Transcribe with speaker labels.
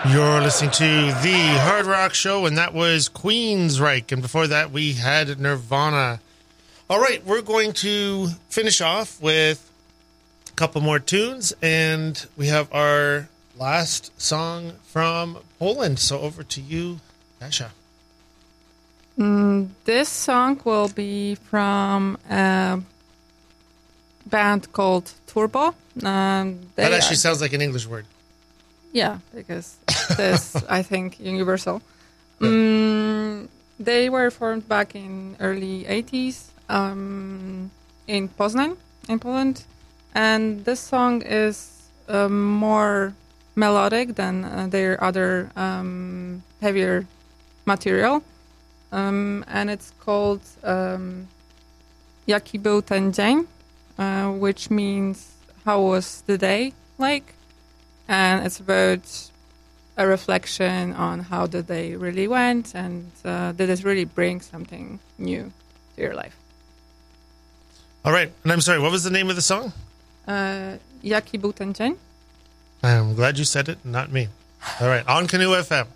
Speaker 1: You're listening to the Hard Rock Show, and that was Queensryche. And before that, we had Nirvana. All right, we're going to finish off with a couple more tunes, and we have our last song from Poland. So over to you, Dasha.
Speaker 2: This song will be from a band called Turbo.
Speaker 1: That actually sounds like an English word.
Speaker 2: Yeah, because this, I think, universal. They were formed back in early 80s in Poznań, in Poland. And this song is more melodic than their other heavier material. And it's called Jaki był ten dzień, which means how was the day like? And it's about a reflection on how the day really went and did it really bring something new to your life.
Speaker 1: All right. And I'm sorry, what was the name of the song?
Speaker 2: Jaki był ten dzień?
Speaker 1: I'm glad you said it, not me. All right. On Canoe FM.